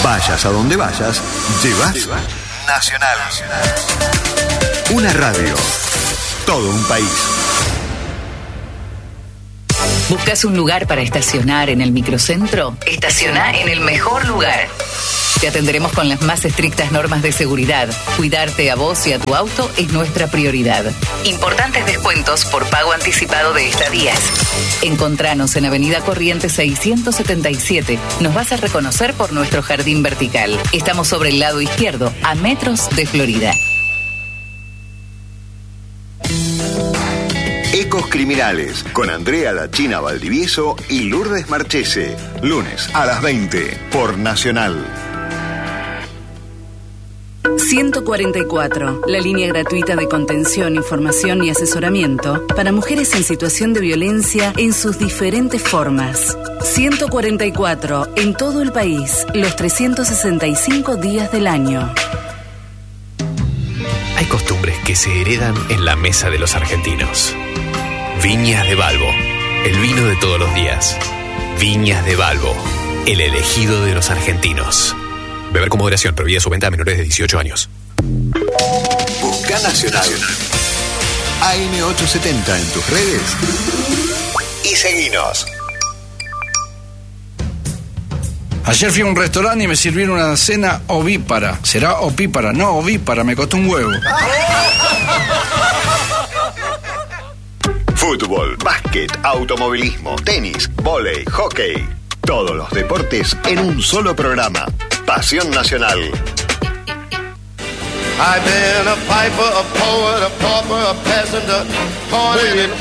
Vayas a donde vayas, llevas Nacional. Una radio. Todo un país. ¿Buscas un lugar para estacionar en el microcentro? Estaciona en el mejor lugar. Te atenderemos con las más estrictas normas de seguridad. Cuidarte a vos y a tu auto es nuestra prioridad. Importantes descuentos por pago anticipado de estadías. Encontranos en Avenida Corrientes 677. Nos vas a reconocer por nuestro jardín vertical. Estamos sobre el lado izquierdo, a metros de Florida. Ecos Criminales, con Andrea La China Valdivieso y Lourdes Marchese. Lunes a las 20 por Nacional. 144, la línea gratuita de contención, información y asesoramiento para mujeres en situación de violencia en sus diferentes formas. 144, en todo el país, los 365 días del año. Hay costumbres que se heredan en la mesa de los argentinos. Viñas de Balbo, el vino de todos los días. Viñas de Balbo, el elegido de los argentinos. Beber con moderación, prohibida su venta a menores de 18 años. Busca Nacional. AM870 en tus redes y seguinos. Ayer fui a un restaurante y me sirvieron una cena ovípara. ¿Será opípara? No, ovípara, me costó un huevo. Fútbol, básquet, automovilismo, tenis, vóley, hockey. Todos los deportes en un solo programa. Pasión Nacional. Muy bien,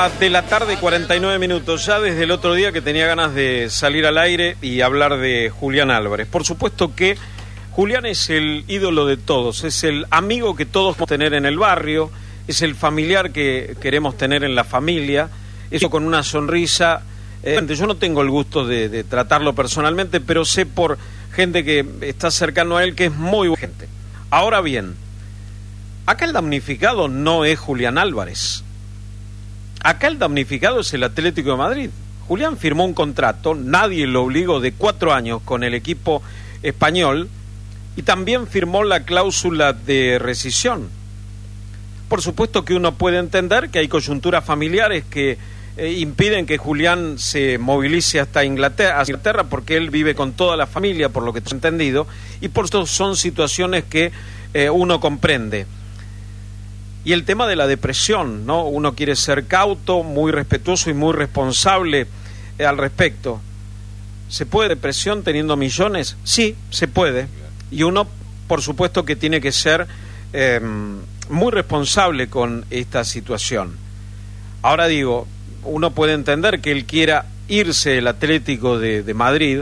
1:49 ya desde el otro día que tenía ganas de salir al aire y hablar de Julián Álvarez. Por supuesto que Julián es el ídolo de todos, es el amigo que todos podemos tener en el barrio, es el familiar que queremos tener en la familia, eso con una sonrisa. Yo no tengo el gusto de tratarlo personalmente, pero sé por gente que está cercano a él que es muy buena gente. Ahora bien, acá el damnificado no es Julián Álvarez. Acá el damnificado es el Atlético de Madrid. Julián firmó un contrato, nadie lo obligó, de 4 años con el equipo español y también firmó la cláusula de rescisión. Por supuesto que uno puede entender que hay coyunturas familiares que impiden que Julián se movilice hasta Inglaterra porque él vive con toda la familia, por lo que he entendido, y por eso son situaciones que uno comprende. Y el tema de la depresión, ¿no? Uno quiere ser cauto, muy respetuoso y muy responsable al respecto. ¿Se puede depresión teniendo millones? Sí, se puede. Y uno, por supuesto, que tiene que ser muy responsable con esta situación. Ahora digo, uno puede entender que él quiera irse del Atlético de Madrid.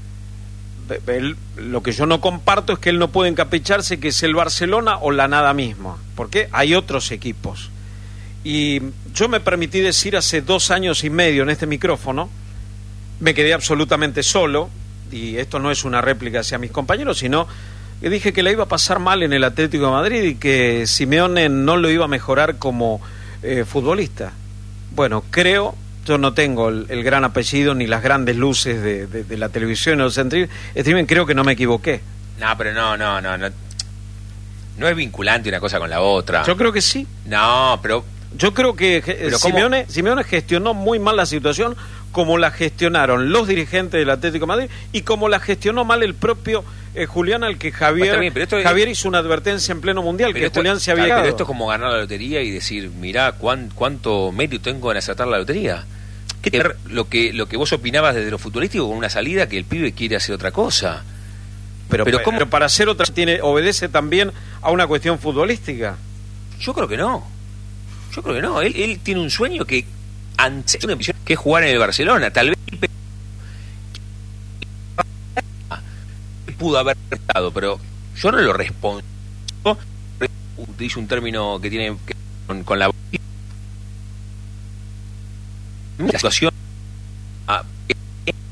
Lo que yo no comparto es que él no puede encapricharse que es el Barcelona o la nada misma, porque hay otros equipos. Y yo me permití decir hace 2 años y medio en este micrófono, me quedé absolutamente solo, y esto no es una réplica hacia mis compañeros, sino que dije que la iba a pasar mal en el Atlético de Madrid y que Simeone no lo iba a mejorar como futbolista. Bueno, creo, yo no tengo el gran apellido ni las grandes luces de la televisión o del streaming, creo que no me equivoqué. No, pero no es vinculante una cosa con la otra. Yo creo que sí. No, pero yo creo que Simeone gestionó muy mal la situación, como la gestionaron los dirigentes del Atlético de Madrid y como la gestionó mal el propio Julián, al que Javier hizo una advertencia en pleno mundial, que Julián se había quedado. Pero esto es como ganar la lotería y decir, mirá cuánto mérito tengo en acertar la lotería. ¿Qué tiene que ver lo que vos opinabas desde lo futbolístico con una salida que el pibe quiere hacer otra cosa? Pero para hacer otra obedece también a una cuestión futbolística. Yo creo que no. Él tiene un sueño que es jugar en el Barcelona. Tal vez pudo haber estado, pero yo no lo respondo. Utilizo un término que tiene que ver con la situación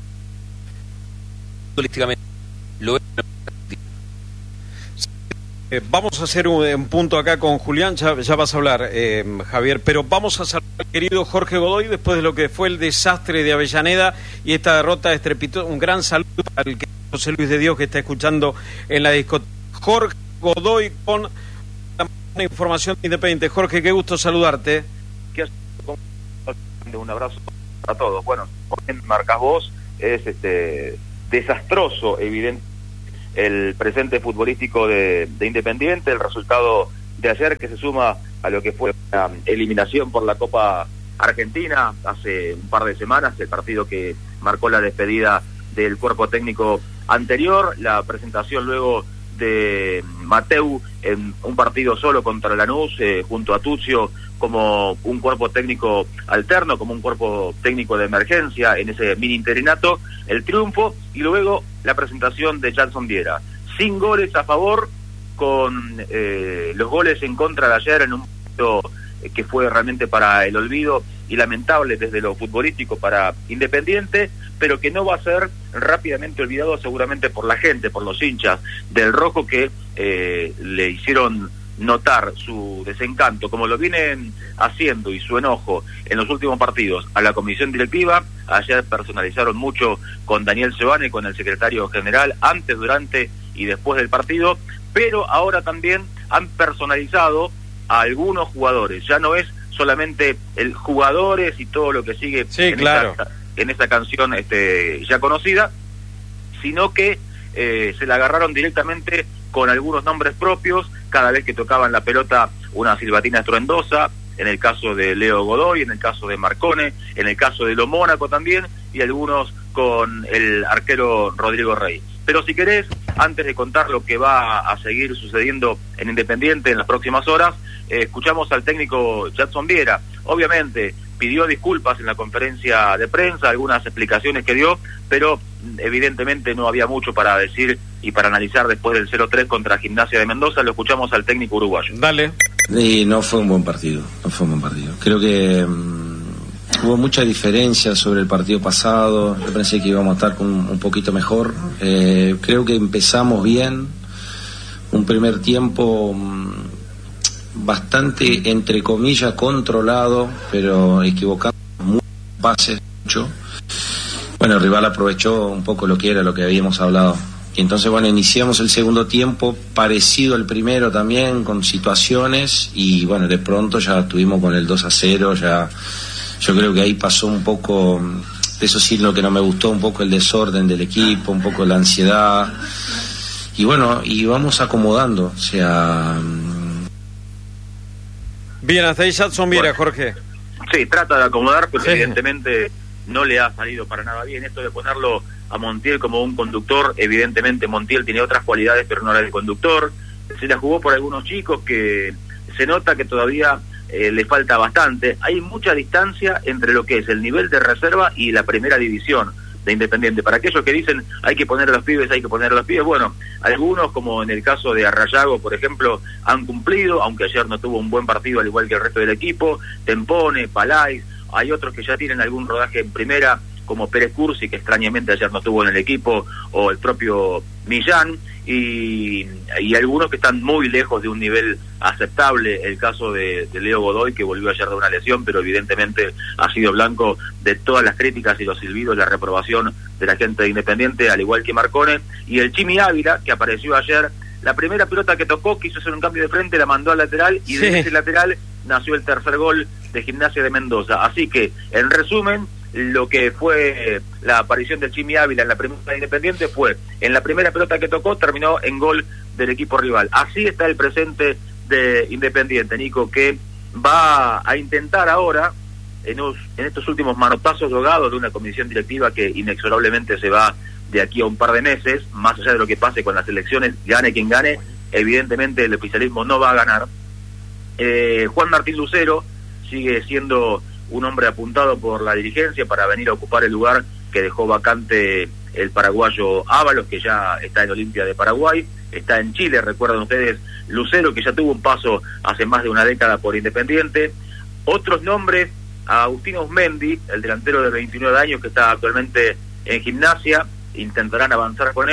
futbolísticamente lo Vamos a hacer un punto acá con Julián, ya vas a hablar, Javier, pero vamos a saludar al querido Jorge Godoy después de lo que fue el desastre de Avellaneda y esta derrota estrepitosa. Un gran saludo al querido José Luis de Dios que está escuchando en la discoteca. Jorge Godoy con una información independiente. Jorge, qué gusto saludarte. Un abrazo a todos. Bueno, como bien marcas vos, es desastroso, evidente, el presente futbolístico de Independiente, el resultado de ayer que se suma a lo que fue la eliminación por la Copa Argentina hace un par de semanas, el partido que marcó la despedida del cuerpo técnico anterior, la presentación luego de Mateu en un partido solo contra Lanús, junto a Tuccio como un cuerpo técnico alterno, como un cuerpo técnico de emergencia en ese mini interinato, el triunfo, y luego la presentación de Jadson Viera, sin goles a favor, con los goles en contra de ayer en un momento que fue realmente para el olvido y lamentable desde lo futbolístico para Independiente, pero que no va a ser rápidamente olvidado seguramente por la gente, por los hinchas del rojo que le hicieron notar su desencanto, como lo vienen haciendo, y su enojo en los últimos partidos a la comisión directiva. Ayer personalizaron mucho con Daniel Sebane, con el secretario general, antes, durante y después del partido, pero ahora también han personalizado a algunos jugadores. Ya no es solamente el jugadores y todo lo que sigue en esa canción ya conocida, sino que se la agarraron directamente con algunos nombres propios, cada vez que tocaban la pelota una silbatina estruendosa, en el caso de Leo Godoy, en el caso de Marcone, en el caso de Lo Mónaco también, y algunos con el arquero Rodrigo Rey. Pero si querés, antes de contar lo que va a seguir sucediendo en Independiente en las próximas horas, escuchamos al técnico Jadson Viera. Obviamente pidió disculpas en la conferencia de prensa, algunas explicaciones que dio, pero evidentemente no había mucho para decir y para analizar después del 0-3 contra Gimnasia de Mendoza. Lo escuchamos al técnico uruguayo. Dale. Y no fue un buen partido, Creo que hubo mucha diferencia sobre el partido pasado. Yo pensé que íbamos a estar un poquito mejor. Creo que empezamos bien, un primer tiempo bastante, entre comillas, controlado, pero equivocando muchos pases, mucho. Bueno, el rival aprovechó un poco lo que habíamos hablado. Y entonces, bueno, iniciamos el segundo tiempo parecido al primero también, con situaciones, y bueno, de pronto ya estuvimos con el 2-0, ya yo creo que ahí pasó un poco, eso sí, lo que no me gustó, un poco el desorden del equipo, un poco la ansiedad, y bueno, y vamos acomodando, o sea... Bien, hasta ahí Jadson Viera, Jorge. Sí, trata de acomodar, porque evidentemente no le ha salido para nada bien esto de ponerlo a Montiel como un conductor. Evidentemente Montiel tiene otras cualidades, pero no la de conductor. Se la jugó por algunos chicos que se nota que todavía le falta bastante. Hay mucha distancia entre lo que es el nivel de reserva y la primera división de Independiente. Para aquellos que dicen hay que poner a los pibes, bueno, algunos, como en el caso de Arrayago, por ejemplo, han cumplido, aunque ayer no tuvo un buen partido al igual que el resto del equipo. Tempone, Palais, hay otros que ya tienen algún rodaje en primera, como Pérez Cursi, que extrañamente ayer no estuvo en el equipo, o el propio Millán, y algunos que están muy lejos de un nivel aceptable. El caso de Leo Godoy, que volvió ayer de una lesión, pero evidentemente ha sido blanco de todas las críticas y los silbidos, la reprobación de la gente de Independiente, al igual que Marcone. Y el Chimi Ávila, que apareció ayer, la primera pelota que tocó, quiso hacer un cambio de frente, la mandó al lateral, y de ese lateral nació el tercer gol de Gimnasia de Mendoza. Así que, en resumen, lo que fue la aparición del Chimi Ávila en la primera Independiente fue, en la primera pelota que tocó, terminó en gol del equipo rival. Así está el presente de Independiente, Nico, que va a intentar ahora, en estos últimos manotazos drogados de una comisión directiva que inexorablemente se va de aquí a un par de meses, más allá de lo que pase con las elecciones, gane quien gane, evidentemente el oficialismo no va a ganar. Juan Martín Lucero sigue siendo un hombre apuntado por la dirigencia para venir a ocupar el lugar que dejó vacante el paraguayo Ábalos, que ya está en Olimpia de Paraguay, está en Chile, recuerdan ustedes, Lucero, que ya tuvo un paso hace más de una década por Independiente. Otros nombres, Agustino Usmendi, el delantero de 29 años que está actualmente en Gimnasia, intentarán avanzar con él,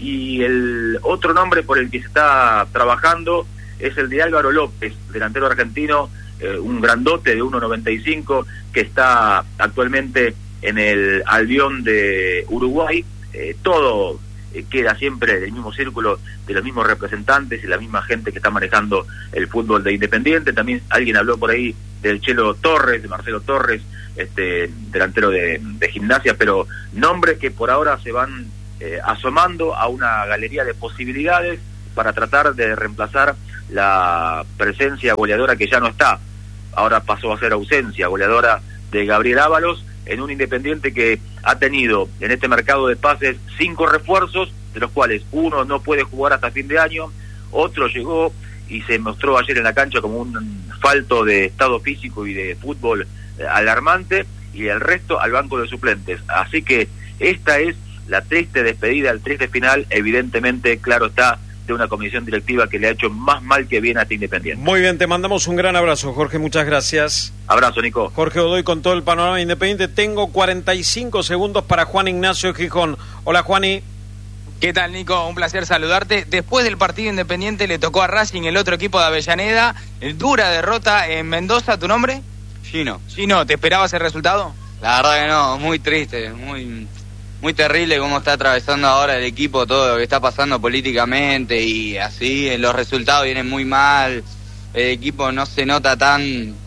y el otro nombre por el que se está trabajando es el de Álvaro López, delantero argentino, un grandote de 1.95 que está actualmente en el Albion de Uruguay. Todo queda siempre del mismo círculo, de los mismos representantes y la misma gente que está manejando el fútbol de Independiente. También alguien habló por ahí del Chelo Torres, de Marcelo Torres, delantero de Gimnasia, pero nombres que por ahora se van asomando a una galería de posibilidades para tratar de reemplazar la presencia goleadora que ya no está. Ahora pasó a ser ausencia goleadora de Gabriel Ábalos, en un Independiente que ha tenido en este mercado de pases 5 refuerzos, de los cuales uno no puede jugar hasta fin de año, otro llegó y se mostró ayer en la cancha como un falto de estado físico y de fútbol alarmante, y el resto al banco de suplentes. Así que esta es la triste despedida, el triste final, evidentemente, claro está, de una comisión directiva que le ha hecho más mal que bien a este Independiente. Muy bien, te mandamos un gran abrazo, Jorge, muchas gracias. Abrazo, Nico. Jorge Godoy con todo el panorama Independiente. Tengo 45 segundos para Juan Ignacio Gijón. Hola, Juani. ¿Qué tal, Nico? Un placer saludarte. Después del partido Independiente le tocó a Racing, el otro equipo de Avellaneda. Dura derrota en Mendoza. ¿Tu nombre? Gino. Gino, ¿te esperabas el resultado? La verdad que no, muy triste, muy terrible cómo está atravesando ahora el equipo, todo lo que está pasando políticamente y así, los resultados vienen muy mal, el equipo no se nota tan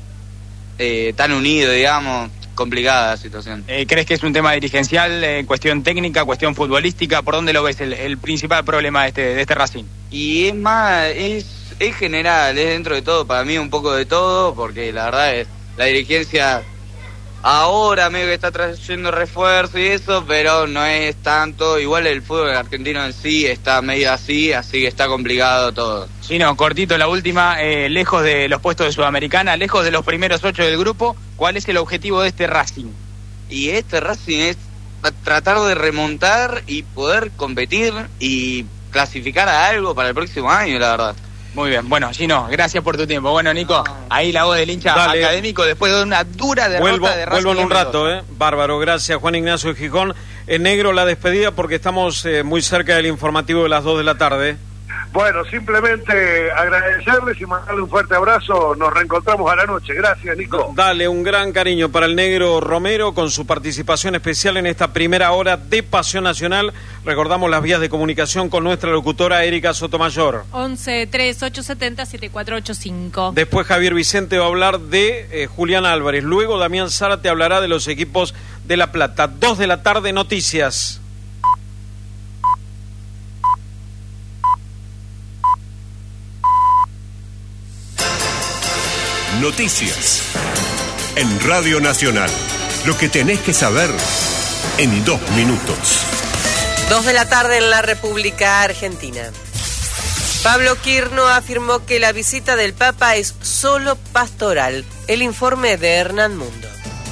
unido, digamos, complicada la situación. ¿Crees que es un tema dirigencial, cuestión técnica, cuestión futbolística? ¿Por dónde lo ves el principal problema de este Racing? Y es más, es general, es dentro de todo, para mí un poco de todo, porque la verdad es, la dirigencia ahora medio que está trayendo refuerzo y eso, pero no es tanto. Igual el fútbol argentino en sí está medio así que está complicado todo. Sí, no, cortito la última, lejos de los puestos de Sudamericana, lejos de los primeros 8 del grupo, ¿cuál es el objetivo de este Racing? Y este Racing es tratar de remontar y poder competir y clasificar a algo para el próximo año, la verdad. Muy bien, bueno, Gino, gracias por tu tiempo. Bueno, Nico, ahí la voz del hincha académico después de una dura derrota de Racing. Vuelvo en un rato, bárbaro, gracias Juan Ignacio Gijón. En negro la despedida porque estamos muy cerca del informativo de las 2 de la tarde. Bueno, simplemente agradecerles y mandarle un fuerte abrazo. Nos reencontramos a la noche. Gracias, Nico. Dale un gran cariño para el negro Romero con su participación especial en esta primera hora de Pasión Nacional. Recordamos las vías de comunicación con nuestra locutora Erika Sotomayor. 11-3870-7485. Después Javier Vicente va a hablar de Julián Álvarez. Luego Damián Zárate hablará de los equipos de La Plata. 2 de la tarde, noticias. Noticias en Radio Nacional. Lo que tenés que saber en 2 minutos. 2 de la tarde en la República Argentina. Pablo Quirno afirmó que la visita del Papa es solo pastoral. El informe de Hernán Mundo.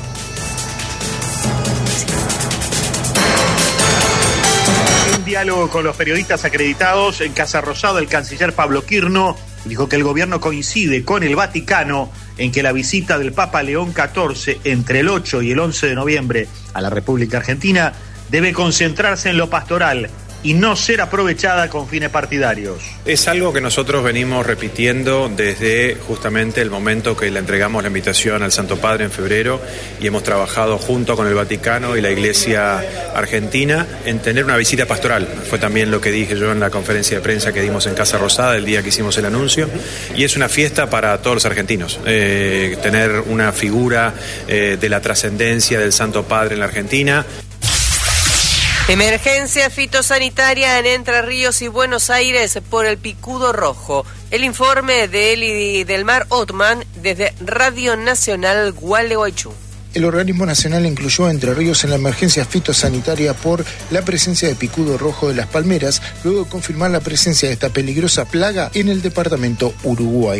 En diálogo con los periodistas acreditados en Casa Rosada, el canciller Pablo Quirno dijo que el gobierno coincide con el Vaticano en que la visita del Papa León XIV entre el 8 y el 11 de noviembre a la República Argentina debe concentrarse en lo pastoral y no ser aprovechada con fines partidarios. Es algo que nosotros venimos repitiendo desde justamente el momento que le entregamos la invitación al Santo Padre en febrero y hemos trabajado junto con el Vaticano y la Iglesia Argentina en tener una visita pastoral. Fue también lo que dije yo en la conferencia de prensa que dimos en Casa Rosada el día que hicimos el anuncio, y es una fiesta para todos los argentinos. Tener una figura de la trascendencia del Santo Padre en la Argentina. Emergencia fitosanitaria en Entre Ríos y Buenos Aires por el picudo rojo. El informe de Eli Delmar Ottman desde Radio Nacional Gualeguaychú. El organismo nacional incluyó a Entre Ríos en la emergencia fitosanitaria por la presencia de picudo rojo de las palmeras, luego de confirmar la presencia de esta peligrosa plaga en el departamento Uruguay.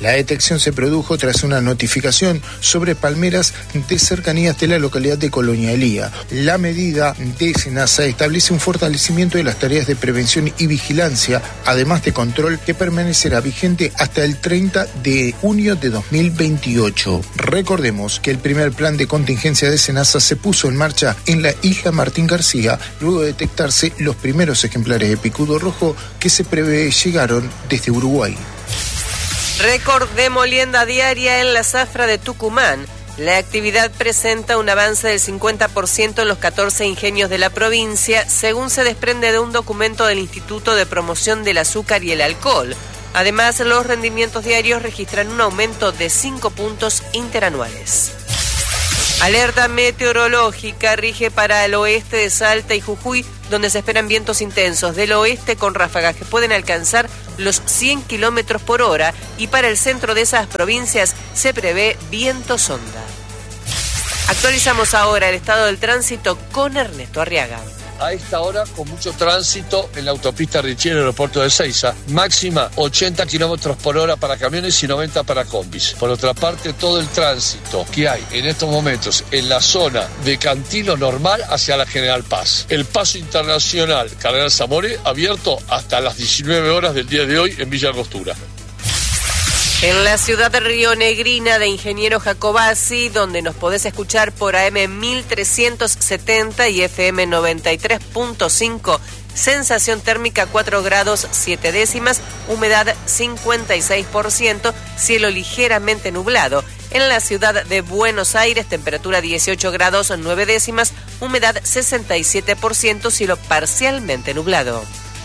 La detección se produjo tras una notificación sobre palmeras de cercanías de la localidad de Colonialía. La medida de SENASA establece un fortalecimiento de las tareas de prevención y vigilancia, además de control, que permanecerá vigente hasta el 30 de junio de 2028. Recordemos que el primer plan de contingencia de SENASA se puso en marcha en la isla Martín García, luego de detectarse los primeros ejemplares de picudo rojo que se prevé llegaron desde Uruguay. Récord de molienda diaria en la zafra de Tucumán. La actividad presenta un avance del 50% en los 14 ingenios de la provincia, según se desprende de un documento del Instituto de Promoción del Azúcar y el Alcohol. Además, los rendimientos diarios registran un aumento de 5 puntos interanuales. Alerta meteorológica rige para el oeste de Salta y Jujuy, donde se esperan vientos intensos del oeste con ráfagas que pueden alcanzar los 100 kilómetros por hora, y para el centro de esas provincias se prevé viento sonda. Actualizamos ahora el estado del tránsito con Ernesto Arriaga. A esta hora, con mucho tránsito en la autopista Richieri, aeropuerto de Seiza, máxima 80 kilómetros por hora para camiones y 90 para combis. Por otra parte, todo el tránsito que hay en estos momentos en la zona de Cantilo Normal hacia la General Paz. El paso internacional Cardenal Zamore abierto hasta las 19 horas del día de hoy en Villa Angostura. En la ciudad de Rionegrina de Ingeniero Jacobasi, donde nos podés escuchar por AM 1370 y FM 93.5, sensación térmica 4 grados 7 décimas, humedad 56%, cielo ligeramente nublado. En la ciudad de Buenos Aires, temperatura 18 grados 9 décimas, humedad 67%, cielo parcialmente nublado.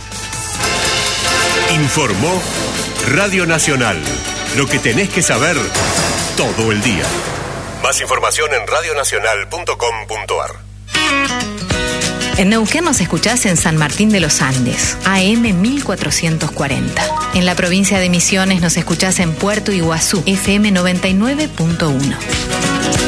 Informó Radio Nacional. Lo que tenés que saber todo el día. Más información en radionacional.com.ar. En Neuquén nos escuchás en San Martín de los Andes, AM 1440. En la provincia de Misiones nos escuchás en Puerto Iguazú, FM 99.1.